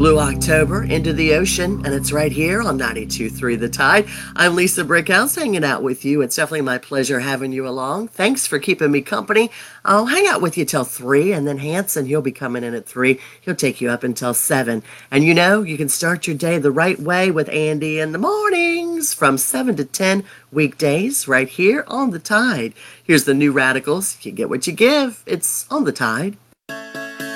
Blue October into the ocean, and it's right here on 92.3 The Tide. I'm Lisa Brickhouse hanging out with you. It's definitely my pleasure having you along. Thanks for keeping me company. I'll hang out with you till 3, and then Hanson, he'll be coming in at 3. He'll take you up until 7. And you know, you can start your day the right way with Andy in the mornings from 7 to 10 weekdays right here on The Tide. Here's the New Radicals. You get what you give. It's on The Tide.